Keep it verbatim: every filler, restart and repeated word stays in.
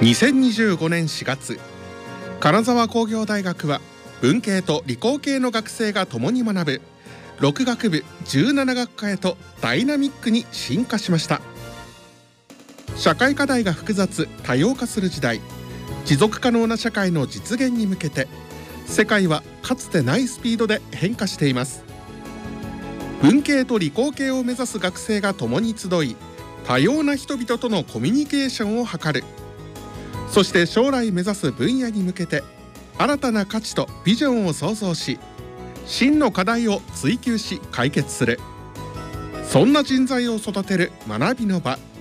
にせんにじゅうごねんしがつ、金沢工業大学は文系と理工系の学生が共に学ぶろく学部じゅうなな学科へとダイナミックに進化しました。社会課題が複雑多様化する時代、持続可能な社会の実現に向けて世界はかつてないスピードで変化しています。文系と理工系を目指す学生が共に集い、多様な人々とのコミュニケーションを図る。そして将来目指す分野に向けて新たな価値とビジョンを創造し、真の課題を追求し解決する。そんな人材を育てる学びの場。